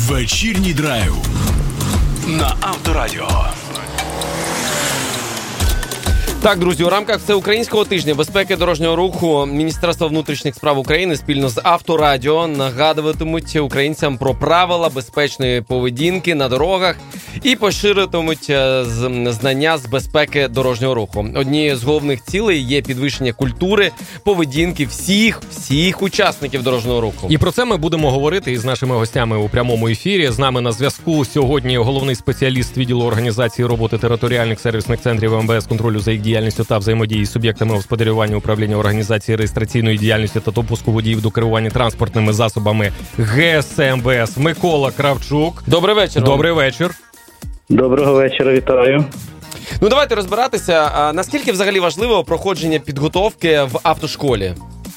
Вечірній драйв на Авторадіо. Так, друзі, у рамках Всеукраїнського тижня безпеки дорожнього руху Міністерство внутрішніх справ України спільно з Авторадіо нагадуватимуть українцям про правила безпечної поведінки на дорогах і поширитимуть знання з безпеки дорожнього руху. Однією з головних цілей є підвищення культури поведінки всіх учасників дорожнього руху. І про це ми будемо говорити із нашими гостями у прямому ефірі. З нами на зв'язку сьогодні головний спеціаліст відділу організації роботи територіальних сервісних центрів МВС, контролю за їх діяльністю та взаємодії з суб'єктами господарювання, управління організації реєстраційної діяльності та допуску водіїв до керування транспортними засобами ГСМВС Микола Кравчук. Добрий вечір. Добрий вечір. Доброго вечора, вітаю. Ну, давайте розбиратися. Наскільки взагалі важливо проходження підготовки в автошколі?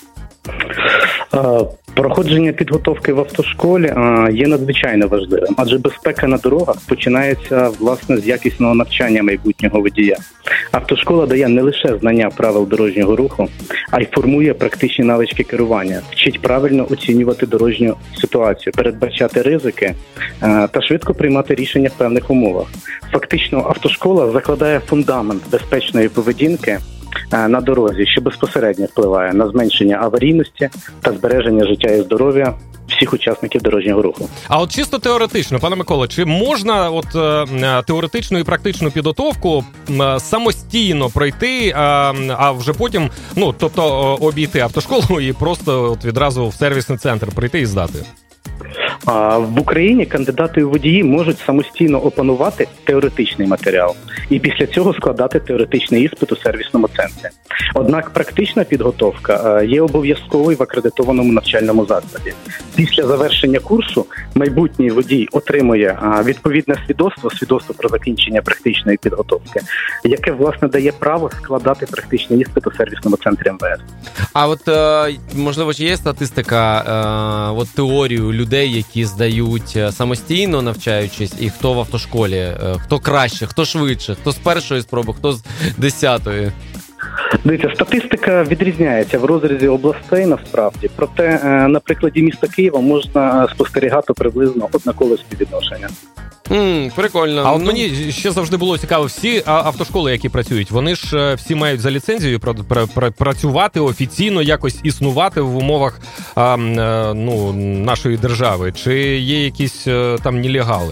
Проходження підготовки в автошколі є надзвичайно важливим, адже безпека на дорогах починається, власне, з якісного навчання майбутнього водія. Автошкола дає не лише знання правил дорожнього руху, а й формує практичні навички керування, вчить правильно оцінювати дорожню ситуацію, передбачати ризики та швидко приймати рішення в певних умовах. Фактично, автошкола закладає фундамент безпечної поведінки на дорозі, що безпосередньо впливає на зменшення аварійності та збереження життя і здоров'я всіх учасників дорожнього руху. А от чисто теоретично, пане Микола, чи можна теоретичну і практичну підготовку самостійно пройти, а вже потім, обійти автошколу і просто відразу в сервісний центр прийти і здати? В Україні кандидати у водії можуть самостійно опанувати теоретичний матеріал і після цього складати теоретичний іспит у сервісному центрі. Однак практична підготовка є обов'язковою в акредитованому навчальному закладі. Після завершення курсу майбутній водій отримує відповідне свідоцтво про закінчення практичної підготовки, яке, власне, дає право складати практичний іспит у сервісному центрі МВС. А от, можливо, чи є статистика теорію людей, які здають самостійно навчаючись, і хто в автошколі? Хто краще, хто швидше, хто з першої спроби, хто з 10-ї? Дивіться, статистика відрізняється в розрізі областей насправді, проте на прикладі міста Києва можна спостерігати приблизно однакове співвідношення. Прикольно. А от мені ще завжди було цікаво, всі автошколи, які працюють, вони ж всі мають за ліцензією працювати офіційно, якось існувати в умовах нашої держави? Чи є якісь там нелегали?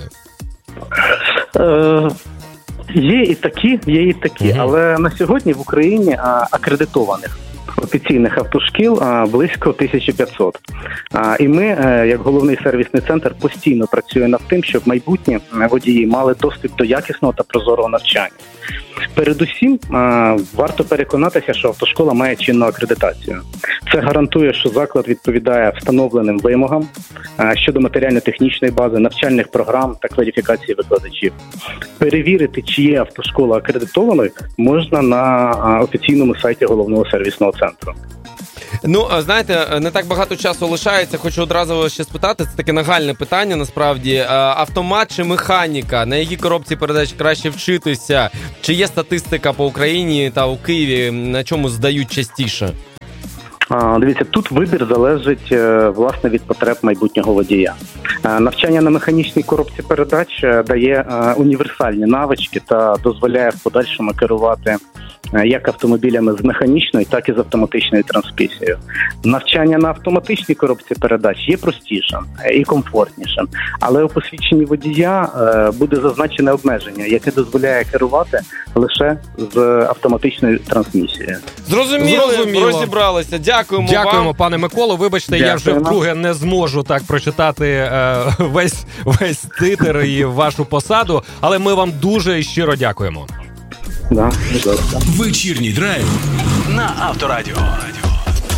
Є і такі, але на сьогодні в Україні акредитованих офіційних автошкіл близько 1500. І ми, як головний сервісний центр, постійно працюємо над тим, щоб майбутні водії мали доступ до якісного та прозорого навчання. Передусім, варто переконатися, що автошкола має чинну акредитацію. Це гарантує, що заклад відповідає встановленим вимогам щодо матеріально-технічної бази, навчальних програм та кваліфікації викладачів. Перевірити, чи є автошкола акредитованою, можна на офіційному сайті головного сервісного центру. Ну, знаєте, не так багато часу лишається, хочу одразу ще спитати, це таке нагальне питання, насправді. Автомат чи механіка? На якій коробці передач краще вчитися? Чи є статистика по Україні та у Києві, на чому здають частіше? Дивіться, тут вибір залежить, власне, від потреб майбутнього водія. Навчання на механічній коробці передач дає універсальні навички та дозволяє в подальшому керувати як автомобілями з механічною, так і з автоматичною трансмісією. Навчання на автоматичній коробці передач є простішим і комфортнішим, але у посвідченні водія буде зазначене обмеження, яке дозволяє керувати лише з автоматичною трансмісією. Зрозуміло. Розібралися. Дякуємо вам. Пане Миколо. Вибачте, я вже вдруге не зможу так прочитати весь титр і вашу посаду, але ми вам дуже щиро дякуємо. Да, будь ласка. Вечірній драйв на Авторадіо.